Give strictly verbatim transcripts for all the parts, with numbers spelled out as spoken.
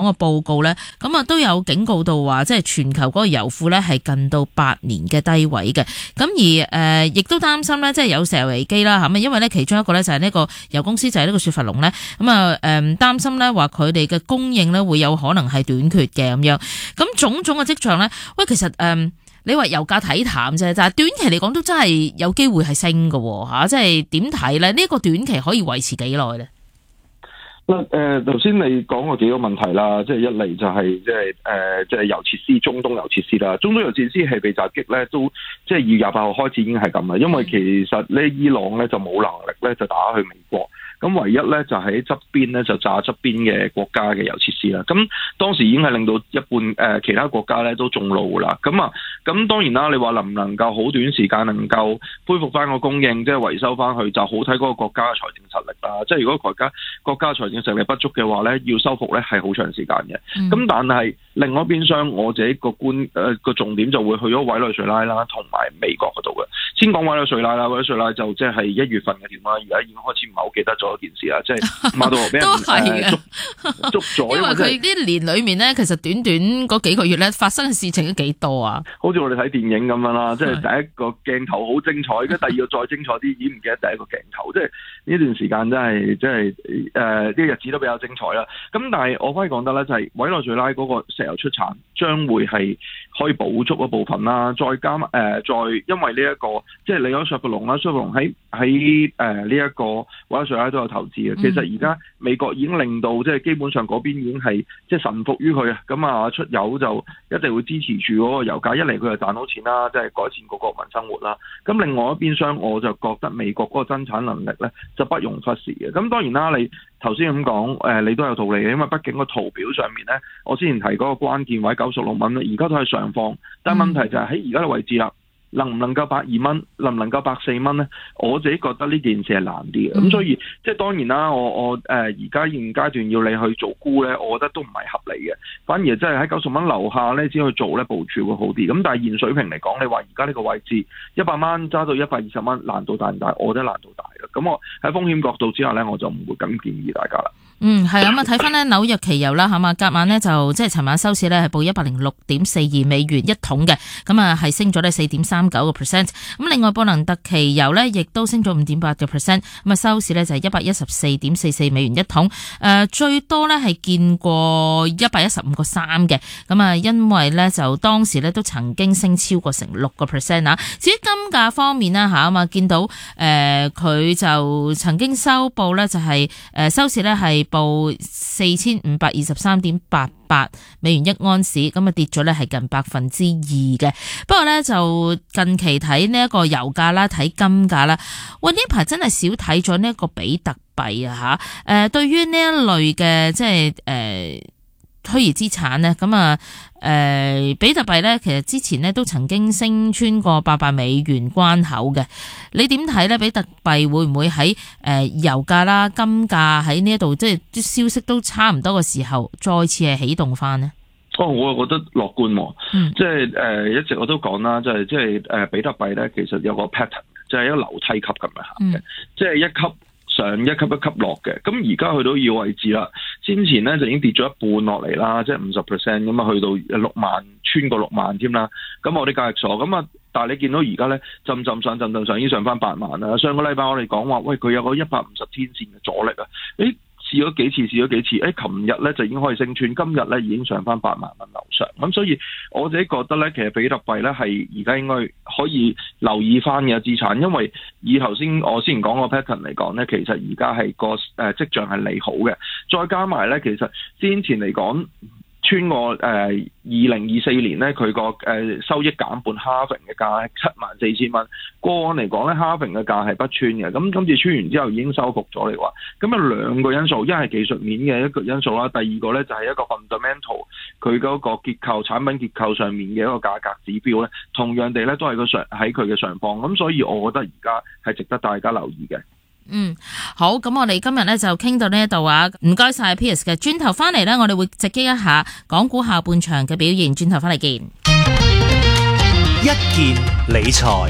個報告咧，咁啊都有警告到話，即係全球嗰個油庫咧係近到八年嘅低位嘅。咁而誒亦都擔心咧，即係有石油危機啦，係咪？因為咧其中一個咧就係呢個油公司就係呢個雪佛龍咧，咁啊誒擔心咧話佢哋嘅供應咧會有可能係短缺嘅咁樣。咁種種嘅跡象咧，喂，其實誒。嗯你話油價睇淡啫，但係短期嚟講都真係有機會係升嘅嚇，即係點睇咧？呢、這個短期可以維持幾耐咧？ 嗱誒，頭先你講過幾個問題啦，即係一嚟就係即係誒，即係油設施，中東油設施啦，中東油設施係被襲擊咧，都即係二月廿八號開始已經係咁啦，因為其實咧伊朗咧就冇能力咧就打去美國。咁唯一咧就喺側邊咧就炸側邊嘅國家嘅油設施啦。咁當時已經係令到一半誒、呃、其他國家咧都中路啦。咁啊，咁當然啦，你話能唔能夠好短時間能夠恢復翻個供應，即係維修翻去，就好睇嗰個國家嘅財政實力啦。即係如果國家國家財政實力不足嘅話咧，要修復咧係好長時間嘅。咁、嗯、但係另外一邊廂，我自己個觀誒個重點就會去咗委內瑞拉啦，同埋美國嗰度嘅。先講委內瑞拉啦，委內瑞拉就即係一月份嘅點啦，而家已經開始唔係好記得咗。件事啊，即係馬杜羅俾人誒捉捉咗， 因為佢呢年裏面咧，其實短短嗰幾個月咧，發生嘅事情都幾多啊！ 好似我哋睇電影咁樣啦，即係第一個鏡頭好精彩，跟住第二個再精彩啲，已經唔記得第一個鏡頭。即係呢段時間真係，即係誒啲日子都比較精彩啦。咁但係我可以講得咧，就係委內瑞拉嗰個石油出產將會係可以補足一部分啦，再加誒、呃、再因為呢、這、一個即係你講雪佛龍啦，雪佛龍喺喺誒呢一個委內瑞拉都有投資嘅。其實而家美國已經令到即係基本上嗰邊已經係即係臣服於佢啊，咁啊出油就一定會支持住嗰個油價，一嚟佢就賺到錢啦，即係改善個國民生活啦。咁另外一邊廂我就覺得美國嗰個增產能力咧就不容忽視嘅。咁當然啦，你頭先咁講誒，你都有道理嘅，因為畢竟個圖表上面咧，我之前提嗰個關鍵位九十六蚊咧，而家都係上方，但係問題就係喺而家嘅位置啦。能唔能夠百二蚊，能唔能夠百四蚊咧？我自己覺得呢件事係難啲嘅，咁、嗯、所以即係當然啦，我我誒而家現階段要你去做沽咧，我覺得都唔係合理嘅，反而即係喺九十蚊樓下咧，先去做咧部署會好啲。咁但係現水平嚟講，你話而家呢個位置一百蚊揸到一百二十蚊，難度大唔大？我覺得難度大啦。咁我喺風險角度之下咧，我就唔會咁建議大家啦。 嗯，係咁啊！睇翻咧紐約期油啦，係嘛，隔晚咧就即係尋晚收市咧係報一百零六點四二美元一桶嘅，咁啊係升咗咧四點三九個 percent。咁另外布蘭特期油咧亦都升咗五點八個 percent，咁啊收市咧就係一百一十四點四四美元一桶。誒最多咧係見過一百一十五個三嘅，咁啊因為咧就當時咧都曾經升超過成六個 percent 啊。至於金價方面啦嚇啊嘛，見到誒佢就曾經收報咧就係誒收市咧係報四千五百二十三點八八美元一盎司，咁啊跌咗咧係近百分之二嘅。不過咧就近期睇呢一個油價啦，睇金價啦，喂呢排真係少睇咗呢一個比特幣啊吓。誒，對於呢一類嘅即係誒虛擬資產咧，咁啊誒比特幣咧，其實之前咧都曾經升穿過八百美元關口嘅。你點睇咧？比特幣會唔會喺誒、呃、油價啦、金價喺呢一度，即係啲消息都差唔多嘅時候，再次係啟動翻呢？ 哦，我又覺得樂觀、哦，嗯、即係誒、呃、一直我都講啦，即係即係誒比特幣咧，其實有個 pattern，就係一個樓梯級咁樣行嘅，嗯、即係一級上一級一級落嘅。咁而家去到呢個位置啦，先前咧就已經跌咗一半落嚟啦，即係五十 percent 咁啊，去到六萬，穿過六萬添啦。咁我啲交易所咁啊。但係你見到而家咧，浸浸上浸浸上已經上翻八萬啦。上個禮拜我哋講話，喂佢有個一百五十天線嘅阻力啊！誒試咗幾次，試咗幾次，誒琴日咧就已經可以升穿，今日咧已經上翻八萬蚊樓上。咁所以我自己覺得咧，其實比特幣咧係而家應該可以留意翻嘅資產，因為以頭先我先前講個 pattern 嚟講咧，其實而家係個誒跡象係利好嘅，再加埋咧，其實先前嚟講。穿過誒二零二四年咧，佢個誒收益減半 halving 嘅價係七萬四千蚊。過往嚟講咧 halving 嘅價係不穿嘅。咁今次穿完之後已經收復咗嚟話，咁有兩個因素，一係技術面嘅一個因素啦，第二個咧就係一個 fundamental 佢嗰個結構產品結構上面嘅一個價格指標咧，同樣地咧都係個上喺佢嘅上方。咁所以我覺得而家係值得大家留意嘅。 嗯，好，咁我哋今日咧就傾到呢一度啊，唔該晒 Piers 嘅，轉頭翻嚟咧，我哋會直擊一下港股下半場嘅表現，轉頭翻嚟見。 一件理財，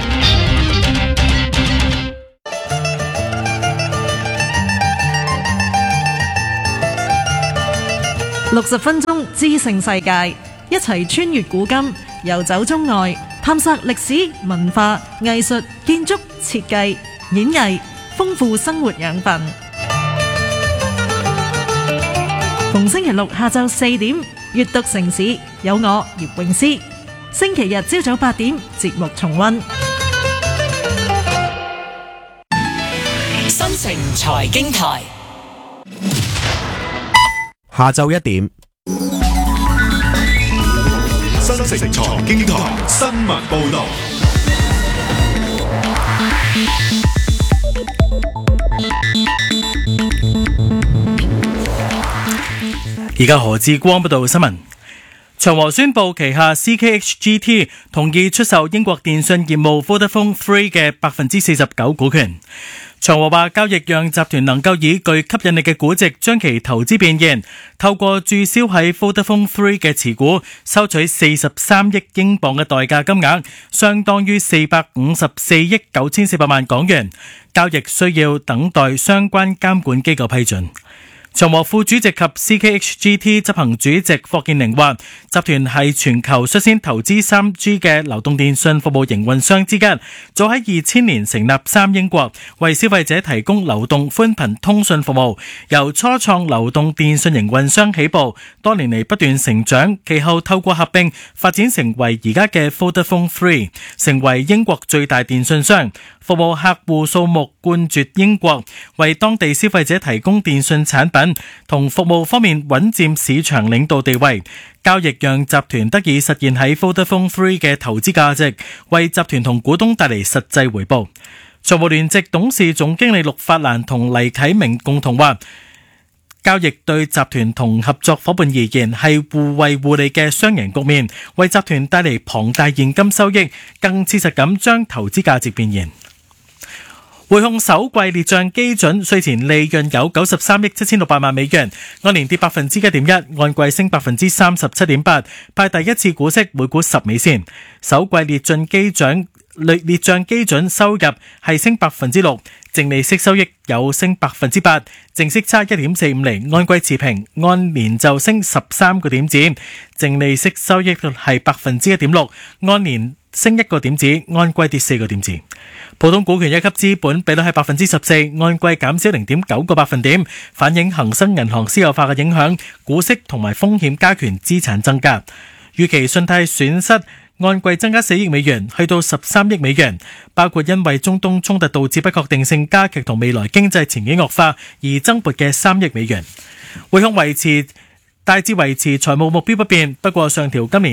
六十分鐘知性世界，一齊穿越古今，遊走中外，探索歷史、文化、藝術、建築、設計、演藝，豐富生活養分。逢星期六下晝四點，閱讀城市，有我葉詠詩；星期日朝早八點，節目重溫。 新城財經台， 下晝一點， 新城財經台新聞報道。 而家何志光報道新聞。長和宣布旗下 C K H G T 同意出售英國電信業務 Vodafone Three 嘅百分之四十九股權。長和話交易讓集團能夠以具吸引力嘅估值將其投資變現，透過註銷喺 Vodafone Three 嘅持股，收取四十三億英鎊嘅代價金額，相當於四百五十四億九千四百萬港元。交易需要等待相關監管機構批准。長和副主席及 C K H G T 執行主席霍建寧話，集團係全球率先投資 三 G 嘅流動電信服務營運商之一，早喺二千年成立三英國，為消費者提供流動寬頻通訊服務，由初創流動電信營運商起步，多年嚟不斷成長，其後透過合併發展成為而家嘅 Vodafone Three， 成為英國最大電信商，服務客戶數目冠絕英國，為當地消費者提供電信產品同服務方面穩佔市場領導地位。交易讓集團得以實現喺 Vodafone Three 嘅投資價值，為集團同股東帶嚟實際回報。長和聯席董事總經理陸法蘭同黎啟明共同話，交易對集團同合作伙伴而言係互惠互利嘅雙贏局面，為集團帶嚟龐大現金收益，更切實咁將投資價值變現。匯控首季列賬基準稅前利潤有九十三億七千六百萬美元，按年跌百分之一點一，按季升百分之三十七點八，派第一次股息每股十美仙。首季列賬基準列列賬基準收入係升百分之六，淨利息收益有升百分之八，淨息差一點四五厘，按季持平，按年就升十三個點子，淨利息收益率係百分之一點六，按年升一個點子，按季跌四個點子。普通股權一級資本比率係百分之十四，按季減少零點九個百分點，反映恒生銀行私有化嘅影響，股息同埋風險加權資產增加。預期信貸損失按季增加四億美元，去到十三億美元，包括因為中東衝突導致不確定性加劇同未來經濟前景惡化而增撥嘅三億美元。匯控維持大致維持財務目標不變，不過上調今年